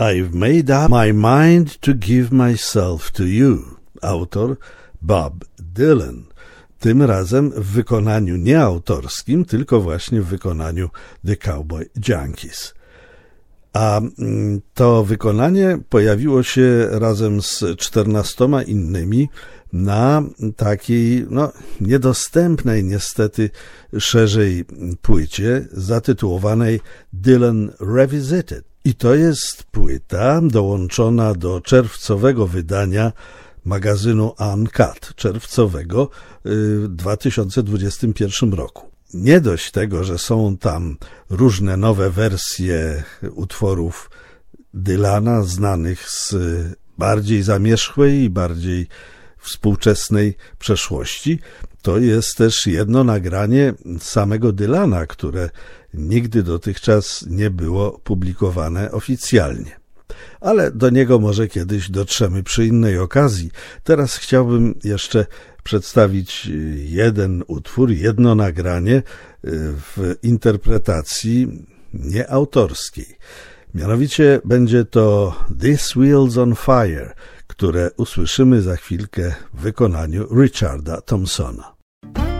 I've made up my mind to give myself to you. Autor Bob Dylan. Tym razem w wykonaniu nie autorskim, tylko właśnie w wykonaniu The Cowboy Junkies. A to wykonanie pojawiło się razem z 14 innymi na takiej, niedostępnej niestety szerzej płycie zatytułowanej Dylan Revisited. I to jest płyta dołączona do czerwcowego wydania magazynu Uncut, czerwcowego w 2021 roku. Nie dość tego, że są tam różne nowe wersje utworów Dylana, znanych z bardziej zamierzchłej i bardziej współczesnej przeszłości, to jest też jedno nagranie samego Dylana, które nigdy dotychczas nie było publikowane oficjalnie. Ale do niego może kiedyś dotrzemy przy innej okazji. Teraz chciałbym jeszcze przedstawić jeden utwór, jedno nagranie w interpretacji nieautorskiej. Mianowicie będzie to This Wheels on Fire, które usłyszymy za chwilkę w wykonaniu Richarda Thompsona.